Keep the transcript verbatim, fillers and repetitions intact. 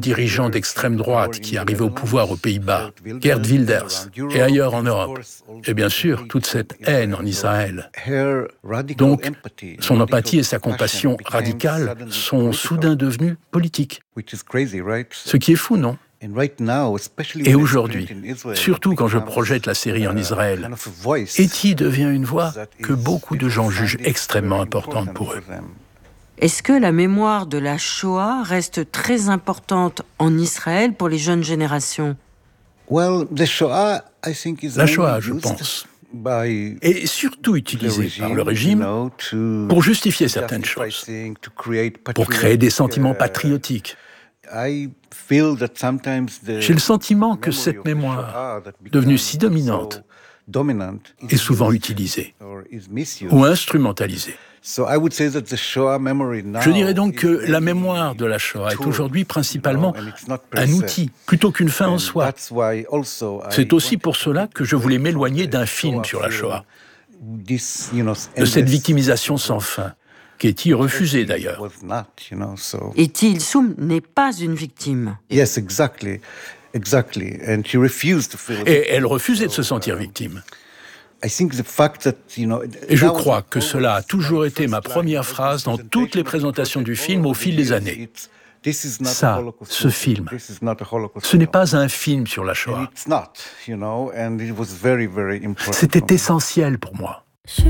dirigeants d'extrême droite qui arrivaient au pouvoir aux Pays-Bas, Geert Wilders, et ailleurs en Europe. Et bien sûr, toute cette haine en Israël. Donc, son empathie et sa compassion radicale sont soudain devenues politiques. Ce qui est fou, non ? Et aujourd'hui, surtout quand je projette la série en Israël, Etty devient une voix que beaucoup de gens jugent extrêmement importante pour eux. Est-ce que la mémoire de la Shoah reste très importante en Israël pour les jeunes générations ? La Shoah, je pense, est surtout utilisée par le régime pour justifier certaines choses, pour créer des sentiments patriotiques. J'ai le sentiment que cette mémoire, devenue si dominante, est souvent utilisée ou instrumentalisée. Je dirais donc que la mémoire de la Shoah est aujourd'hui principalement un outil, plutôt qu'une fin en soi. C'est aussi pour cela que je voulais m'éloigner d'un film sur la Shoah, de cette victimisation sans fin, qu'Etty refusait d'ailleurs. Etty Hillesum n'est pas une victime. Et elle refusait de se sentir victime. Et je crois que cela a toujours été ma première phrase dans toutes les présentations du film au fil des années. Ça, ce film, ce n'est pas un film sur la Shoah. C'était essentiel pour moi.